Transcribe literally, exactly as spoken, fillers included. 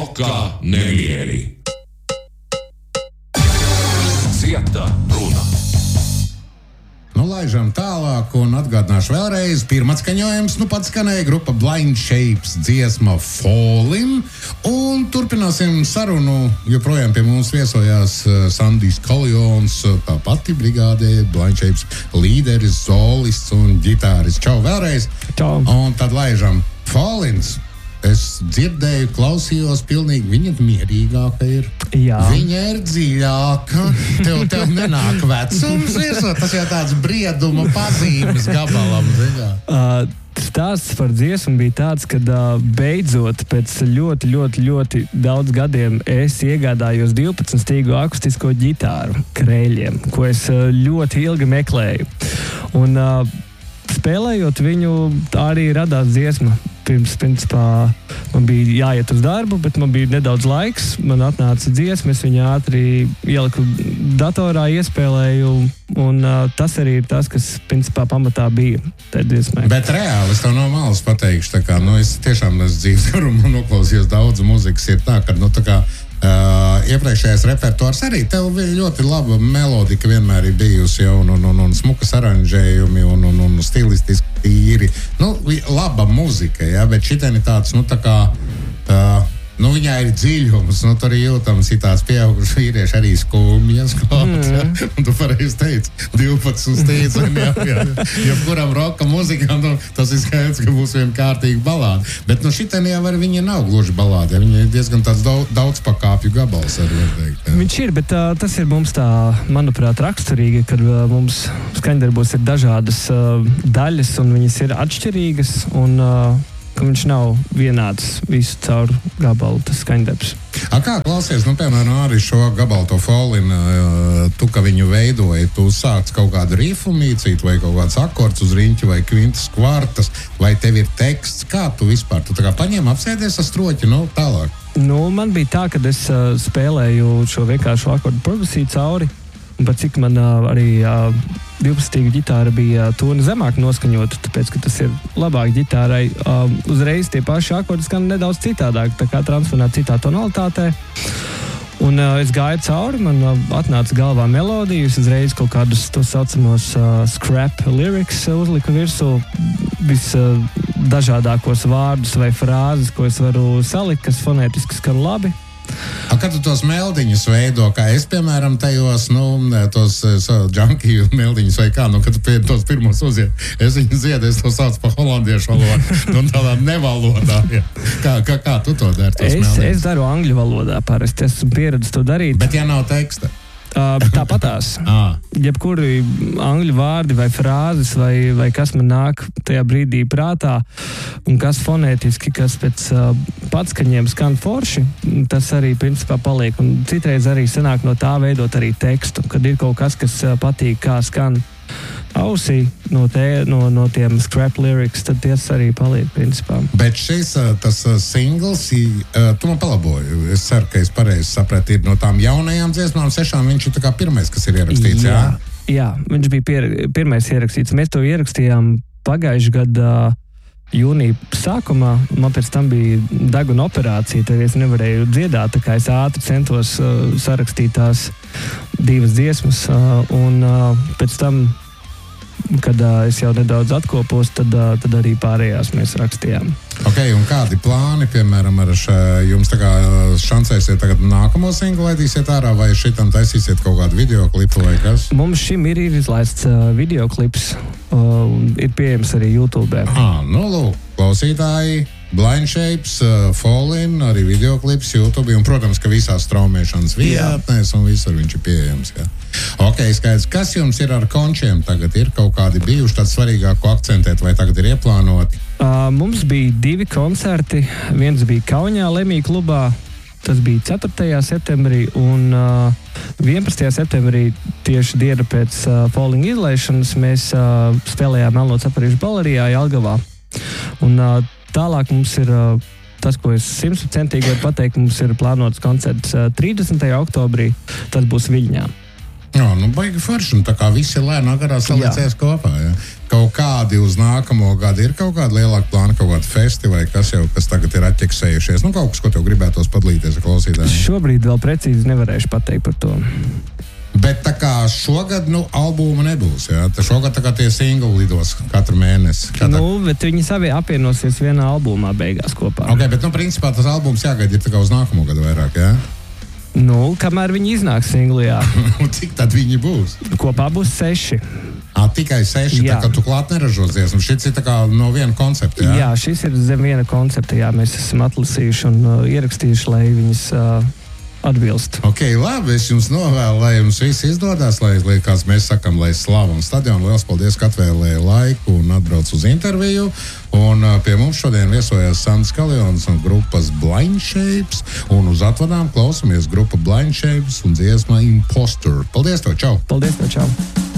Roka nemieli. Cieta runa. Nu, laižam tālāk un atgādināšu vēlreiz. Pirmatskaņojums, nu pats skanēja grupa Blind Shapes dziesma Falling. Un turpināsim sarunu, joprojām pie mums viesojās uh, Sandijs Kaljons, tā pati brigādē, Blind Shapes līderis, solists un ģitāris. Čau vēlreiz. Čau. Un tad laižam Fallings. Es dzirdēju, klausījos pilnīgi, viņa mierīgāka ir. Jā. Viņa ir dziļāka. Tev, tev nenāk vecums, viesot. Tas jau tāds brieduma pazīmes gabalam. Uh, stāsts par dziesmu bija tāds, ka uh, beidzot pēc ļoti, ļoti, ļoti daudz gadiem es iegādājos divpadsmitstīgo akustisko ģitāru Kreļiem, ko es uh, ļoti ilgi meklēju. Un uh, spēlējot viņu, tā arī radās dziesma. Pirms, principā, man bija jāiet uz darbu, bet man bija nedaudz laiks. Man atnāca dziesma, es viņu ātri ieliku datorā, iespēlēju, un uh, tas arī ir tas, kas, principā, pamatā bija tajā dziesmai. Bet reāli, es tev no malas pateikšu, tā kā, nu, es tiešām es dzīves garumā noklausījos daudz muzikas, ir tā, ka, nu, tā kā, Uh, iepriekšējais repertuārs arī tev ļoti laba melodika vienmēr ir bijusi, un, un, un, un smukas aranžējumi, un, un, un stilistiski tīri. Nu, laba muzika, ja, bet šitien ir tāds, nu, tā kā, uh, nu, viņā ir dziļums, nu, tur ir jūtams ir tāds pieauguši vīrieši arī skumjas klāt, mm. ja, un tu pareizi teici, divpadsmit stīdzi, ja, ja, ja kuram roka muzikām, nu, tas ir skaidrs, ka būs vienkārtīgi balādi. Bet, nu, šitien jau var viņa nav gluži balādi, ja, viņa ir diezgan tāds daudz, daudz pakāpju gabals, arī var teikt. Ja. Viņš ir, bet uh, tas ir mums tā, manuprāt, raksturīgi, kad uh, mums skaņdarbos ir dažādas uh, daļas, un viņas ir atšķirīgas, un uh, ka viņš nav vienāds visu caur gabalu, tas skaņdarbs. A kā klausies, nu, piemēram, arī šo gabalu to Falling, tu, ka viņu veidoji, tu sāc kaut kādu rifu mīcīt, vai kaut kāds akords uz riņķi, vai kvintas kvartas, vai tev ir teksts, kā tu vispār, tu tā kā paņem, apsēdies ar stroķi, nu, tālāk? Nu, man bija tā, ka es uh, spēlēju šo vienkāršu akordu progresiju cauri, un pat cik man uh, arī uh, divpadsmitīga ģitāra bija uh, toni zemāk noskaņota, tāpēc, ka tas ir labāk ģitārai. Uh, uzreiz tie paši akordi skan nedaudz citādāk, tā kā transformēt citā tonalitātē. Un uh, es gāju cauri, man uh, atnāca galvā melodija, es uzreiz kaut kādus tos saucamos uh, scrap lyrics uzliku virsū, visdažādākos uh, vārdus vai frāzes, ko es varu salikt, kas fonētiski skan labi. A, kad tu tos meldiņus veido, kā es, piemēram, tajos, nu, tos so, junkiju meldiņus vai kā, nu, kad tu pie tos pirmos uziet, es viņu ziedu, es to saucu pa holandiešu valodu, nu, tādā nevalodā, ja. Kā, kā, kā tu to dari, tos es, meldiņus? Es daru angļu valodā parasti, esmu pieredzis to darīt. Bet ja nav teksta? Uh, tāpatās. ah. Jebkuri angļu vārdi vai frāzes vai, vai kas man nāk tajā brīdī prātā un kas fonētiski, kas pēc uh, patskaņiem skan forši, tas arī principā paliek. Un citreiz arī sanāk no tā veidot arī tekstu, kad ir kaut kas, kas uh, patīk, kā skan ausī no, te, no, no tiem scrap lyrics, tad ties arī paliek principā. Bet šis, tas singls, tu man palaboji, es ceru, ka es pareizi sapratu, ir no tām jaunajām dziesmām sešām, viņš ir tā kā pirmais, kas ir ierakstīts, jā? Jā, jā viņš bija pier, pirmais ierakstīts. Mēs to ierakstījām pagājuši gada jūnija sākumā. Man pēc tam bija deguna operācija, tad es nevarēju dziedāt, tā kā es ātri centos uh, sarakstīt tās divas dziesmas, uh, un uh, pēc tam, kad uh, es jau nedaudz atkopos, tad, uh, tad arī pārējās mēs rakstījām. Ok, un kādi plāni, piemēram, ar šā, jums tā kā šancēsiet tagad nākamo singlu laidīsiet ārā, vai šitam taisīsiet kaut kādu videoklipu vai kas? Mums šim ir izlaists uh, videoklips, uh, ir pieejams arī YouTube. Ah, nu lūk, klausītāji, Blind Shapes, uh, Falling, arī videoklips YouTube, un, protams, ka visās straumēšanas vietnēs un visur viņš ir pieejams, jā. Ok, skaidrs, kas jums ir ar končiem tagad? Ir kaut kādi bijuši tāds svarīgāko akcentēt, vai tagad ir ieplānoti? Uh, mums bija divi koncerti. Viens bija Kaunijā Lemī klubā, tas bija ceturtajā septembrī, un uh, vienpadsmitajā septembrī tieši dienu pēc uh, Falling izlaišanas mēs uh, spēlējām Melno Caparīšu Balerijā Jelgavā. Un uh, tālāk mums ir uh, tas, ko es simtprocentīgi varu pateikt, mums ir plānots koncerts uh, trīsdesmitajā oktobrī, tas būs Viļņā. Jā, nu baigi forši, un tā kā visi lēnā garā salicēs kopā, jā. Kaut kādi uz nākamo gadu ir kaut kāda lielāka plāna, kaut kāda festivāla, kas jau, kas tagad ir atķeksējušies. Nu, kaut kas, ko tev gribētos padalīties ar klausītājiem. Šobrīd vēl precīzi nevarēšu pateikt par to. Bet tā kā šogad, nu, albuma nebūs, jā? Tā šogad tā kā tie singli lidos katru mēnesi. Kā Nu, bet viņi savi apvienosies vienā albumā beigās kopā. Ok, bet, nu, principā tas albums jāgaida ir tā kā uz nākamo gadu vairāk, jā? Nu, kamēr viņi iznāks singlijā. Cik tad viņi būs? Kopā būs seši. Ā, tikai seši, Jā. tā kā tu klāt neražos dziesmu. Šis ir tā kā no viena koncepta, jā? Jā, šis ir zem viena koncepta, jā, mēs esam atlasījuši un uh, ierakstījuši, lai viņas uh, atbilst. Ok, labi, es jums novēlu, lai jums viss izdodas, lai, lai kāds mēs sakam, lai slavu un stadionu. Liels paldies, ka atvēlēja laiku un atbrauc uz interviju. Un uh, pie mums šodien viesojas Sandis Kaljons un grupas Blind Shapes. Un uz atvadām klausamies grupa Blind Shapes un dziesma Impostor. Paldies tev, čau! Paldies tev, čau!